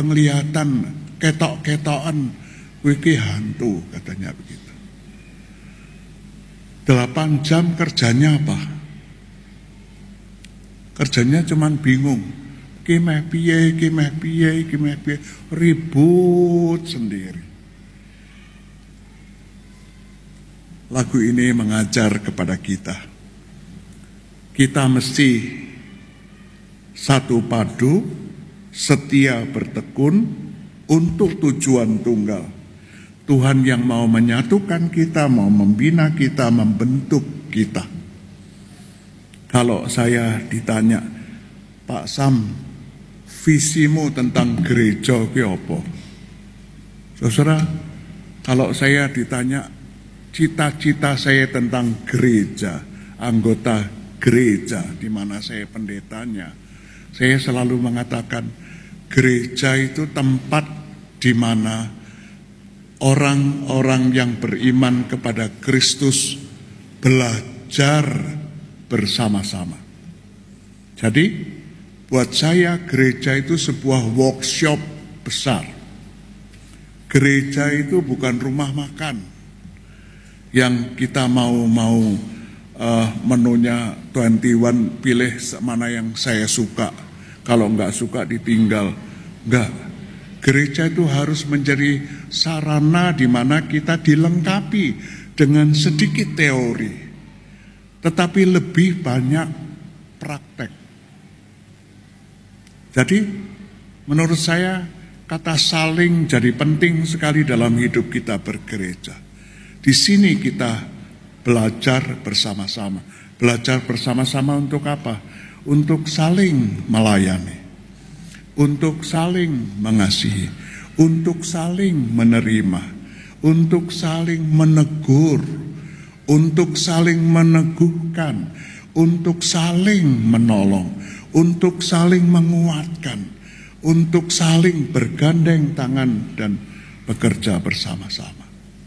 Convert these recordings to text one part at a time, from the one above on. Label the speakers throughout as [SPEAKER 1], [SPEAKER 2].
[SPEAKER 1] penglihatan, ketok-ketokan, wiki hantu katanya begitu. 8 jam kerjanya apa? Kerjanya cuman bingung. Kimeh piye, ribut sendiri. Lagu ini mengajar kepada kita. Kita mesti satu padu, setia bertekun untuk tujuan tunggal. Tuhan yang mau menyatukan kita, mau membina kita, membentuk kita. Kalau saya ditanya, Pak Sam, visimu tentang gereja ki apa? Saudara, kalau saya ditanya cita-cita saya tentang gereja, anggota gereja di mana saya pendetanya, saya selalu mengatakan gereja itu tempat di mana orang-orang yang beriman kepada Kristus belajar bersama-sama. Jadi buat saya gereja itu sebuah workshop besar. Gereja itu bukan rumah makan yang kita mau menunya 21, pilih mana yang saya suka. Kalau enggak suka ditinggal. Enggak. Gereja itu harus menjadi sarana di mana kita dilengkapi dengan sedikit teori, tetapi lebih banyak praktek. Jadi menurut saya kata saling jadi penting sekali dalam hidup kita bergereja. Di sini kita belajar bersama-sama. Belajar bersama-sama untuk apa? Untuk saling melayani, untuk saling mengasihi, untuk saling menerima, untuk saling menegur, untuk saling meneguhkan, untuk saling menolong, untuk saling menguatkan, untuk saling bergandeng tangan dan bekerja bersama-sama.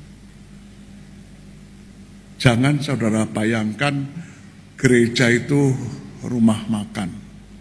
[SPEAKER 1] Jangan saudara bayangkan gereja itu rumah makan.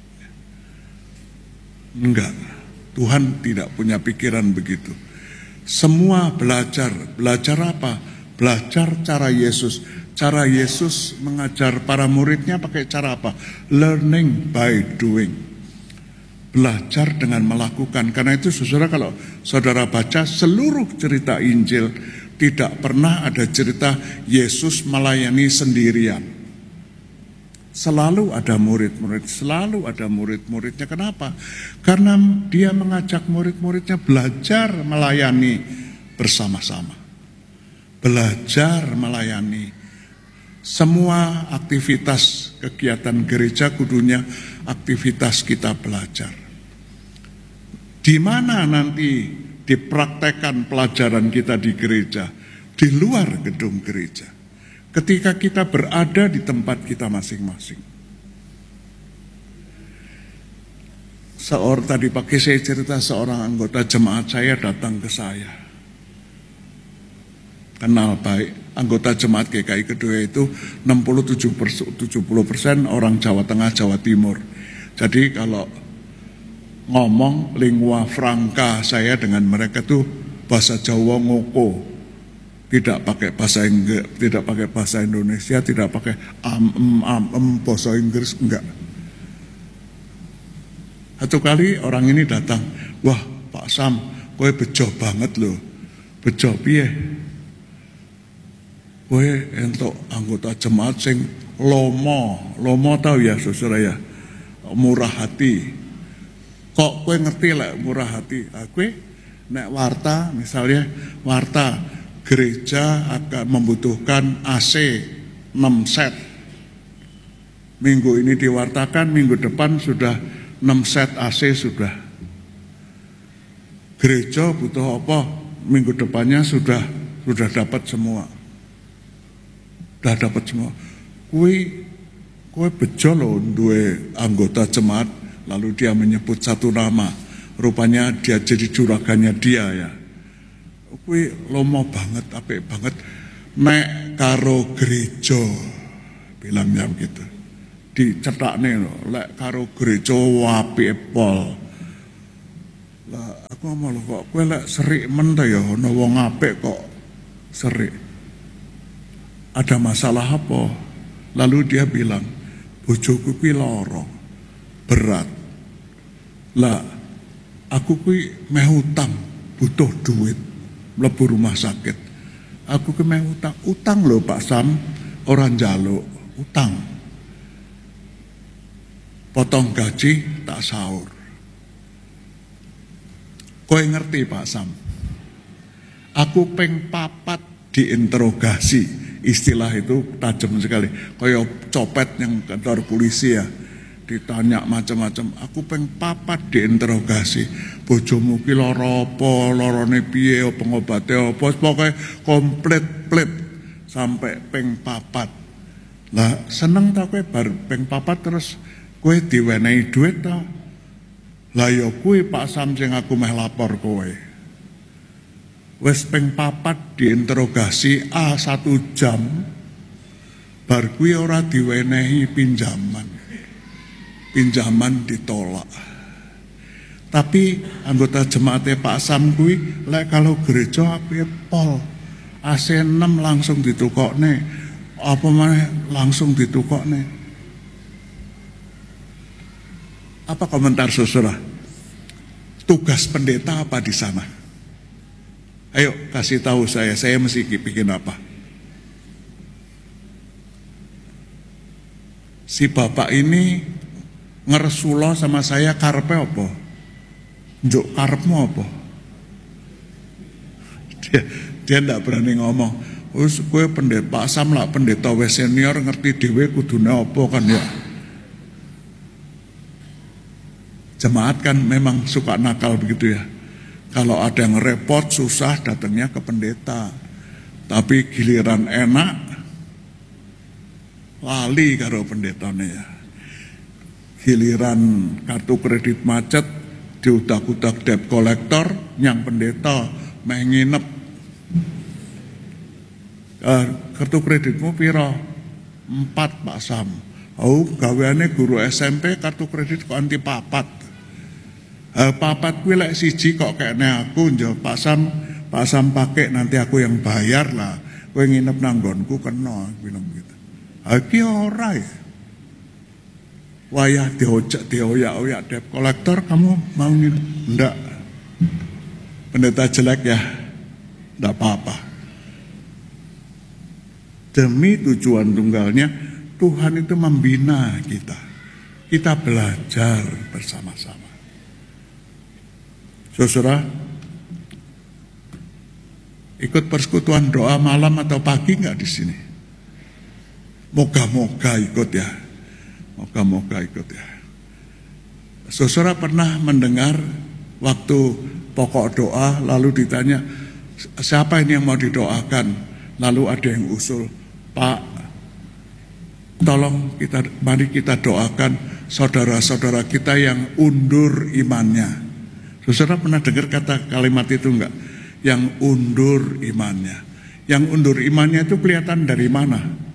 [SPEAKER 1] Enggak, Tuhan tidak punya pikiran begitu. Semua belajar apa? Belajar cara Yesus. Cara Yesus mengajar para muridnya pakai cara apa? Learning by doing. Belajar dengan melakukan. Karena itu saudara, kalau saudara baca seluruh cerita Injil, tidak pernah ada cerita Yesus melayani sendirian. Selalu ada murid-murid, selalu ada murid-muridnya. Kenapa? Karena dia mengajak murid-muridnya belajar melayani bersama-sama. Belajar melayani. Semua aktivitas kegiatan gereja kudunya aktivitas kita belajar. Di mana nanti dipraktekkan pelajaran kita di gereja? Di luar gedung gereja. Ketika kita berada di tempat kita masing-masing. Tadi pagi saya cerita seorang anggota jemaat saya datang ke saya. Kenal baik, anggota jemaat GKI kedua itu 60-70% orang Jawa Tengah, Jawa Timur. Jadi kalau ngomong lingua franca saya dengan mereka tuh bahasa Jawa ngoko, tidak pakai bahasa Inggris, tidak pakai bahasa Indonesia, tidak pakai bahasa Inggris, enggak. Satu kali orang ini datang, wah Pak Sam, kowe bejo banget loh, bejo piye? Kowe entuk anggota jemaat sing lomo tahu ya saudara ya, murah hati. Kok kowe ngerti lah murah hati? Kowe nek warta, misalnya warta gereja akan membutuhkan AC 6 set. Minggu ini diwartakan, minggu depan sudah 6 set AC sudah. Gereja butuh apa? Minggu depannya sudah dapat semua. Sudah dapat semua. Kowe bejo lho duwe anggota jemaat. Lalu dia menyebut satu nama, rupanya dia jadi juragannya dia ya. Kuwi lomo banget, apik banget. Nek karo gereja, bilangnya begitu. Dicetakne lho, lek karo gereja apik pol. Lah aku ngomong lho, kok kowe lek serik men ta ya ana wong apik kok serik. Ada masalah apa? Lalu dia bilang, bojoku kuwi lara, berat. Lah aku kuwi meh utang, butuh duit, mlebu rumah sakit. Aku ki meh utang lho Pak Sam, ora njaluk, utang. Potong gaji tak sahur. Kowe ngerti Pak Sam? Aku peng papat diinterogasi, istilah itu tajam sekali. Kayak copet yang kantor polisi ya, ditanya macam-macam. Aku peng papat diinterogasi. Bojomu ki lara apa, larane piye, pengobate apa, pokoke komplit sampai peng papat. Lah seneng ta kowe bar peng papat terus kowe diwenehi duit ta? Lah ya kuwi Pak Sam sing aku meh lapor kowe. Wis ping papat diinterogasi 1 jam. Bar kuwi ora diwenehi pinjaman. Pinjaman ditolak. Tapi anggota jemaatnya Pak Sam kuwi lek kalau gereja ape pol. AC 6 langsung ditukokne. Apa maneh langsung ditukokne. Apa komentar saudara? Tugas pendeta apa di sana? Ayo kasih tahu saya mesti bikin apa? Si bapak ini ngeresulo sama saya karpe apa? Njuk karepmu apa? Dia ndak berani ngomong. Wis kowe pendeta Pak Sam lah pendeta wis senior ngerti dhewe kudune apa kan ya. Jemaat kan memang suka nakal begitu ya. Kalau ada yang repot, susah, datangnya ke pendeta. Tapi giliran enak, lali karo pendetanya ya. Giliran kartu kredit macet, diudak-udak debt collector, yang pendeta meh nginep. Kartu kreditmu piro? 4 Pak Sam. Oh, gaweane guru SMP kartu kredit kok anti papat. Papat kuwi lek siji kok kene aku njo Pak Sam pakai nanti aku yang bayar lah. Kowe nginep nang nggonku kena bilang gitu. Iki ora ya. Wayah dioyak-oyak debt collector kamu mau nginep? Ndak. Pendeta jelek ya. Ndak apa-apa. Demi tujuan tunggalnya Tuhan itu membina kita. Kita belajar bersama-sama. Saudara, ikut persekutuan doa malam atau pagi nggak di sini? Moga-moga ikut ya. Moga-moga ikut ya. Saudara pernah mendengar waktu pokok doa lalu ditanya siapa ini yang mau didoakan? Lalu ada yang usul, Pak, tolong mari kita doakan saudara-saudara kita yang undur imannya. Saudara pernah dengar kalimat itu enggak? Yang undur imannya. Yang undur imannya itu kelihatan dari mana?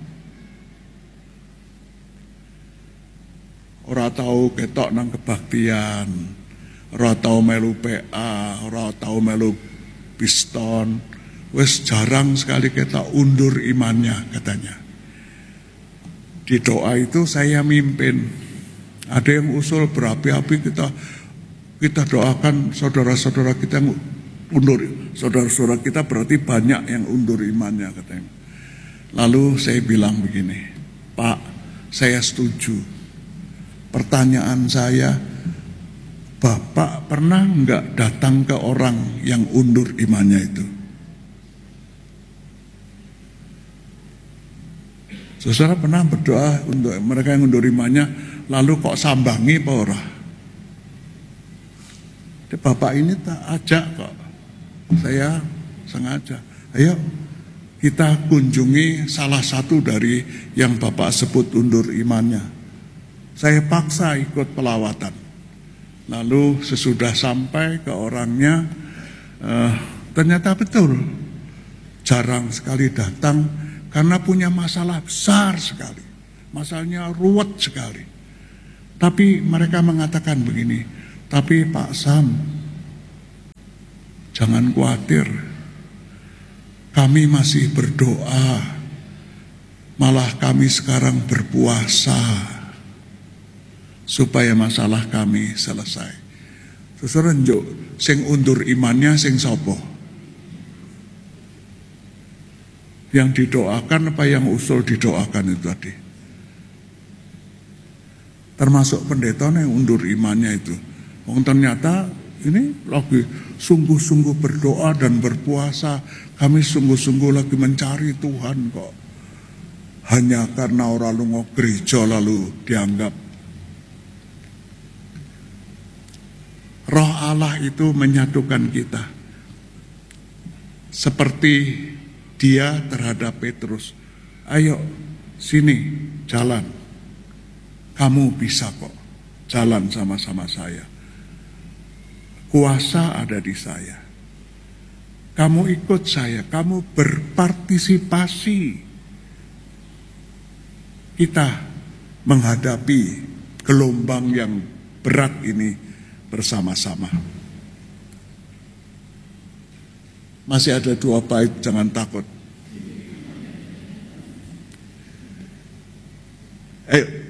[SPEAKER 1] Ora tahu ketok nang kebaktian, ora tahu melu PA, ora tahu melu piston. Wes jarang sekali kita undur imannya katanya. Di doa itu saya mimpin. Ada yang usul berapi-api kita doakan saudara-saudara kita yang undur. Saudara-saudara kita berarti banyak yang undur imannya katanya. Lalu saya bilang begini, Pak, saya setuju. Pertanyaan saya, Bapak pernah enggak datang ke orang yang undur imannya itu? Saudara pernah berdoa untuk mereka yang undur imannya, lalu kok sambangi apa ora? Bapak ini tak ajak kok, saya sengaja. Ayo kita kunjungi salah satu dari yang Bapak sebut undur imannya. Saya paksa ikut pelawatan. Lalu sesudah sampai ke orangnya, ternyata betul jarang sekali datang karena punya masalah besar sekali. Masalahnya ruwet sekali. Tapi mereka mengatakan begini, tapi Pak Sam, Jangan khawatir. Kami masih berdoa. Malah kami sekarang berpuasa supaya masalah kami selesai. Saudara njuk sing undur imannya sing sapa? Yang didoakan apa yang usul didoakan itu tadi? Termasuk pendeta yang undur imannya itu. Ternyata ini lagi sungguh-sungguh berdoa dan berpuasa. Kami sungguh-sungguh lagi mencari Tuhan kok. Hanya karena orang lungo gereja lalu dianggap. Roh Allah itu menyatukan kita. Seperti dia terhadap Petrus. Ayo sini jalan. Kamu bisa kok jalan sama-sama saya. Kuasa ada di saya. Kamu ikut saya, kamu berpartisipasi. Kita menghadapi gelombang yang berat ini bersama-sama. Masih ada 2 bait, jangan takut. Ayo.